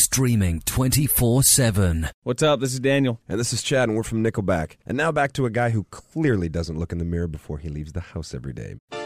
streaming 24/7. What's up? This is Daniel. And this is Chad, and we're from Nickelback. And now back to a guy who clearly doesn't look in the mirror before he leaves the house every day.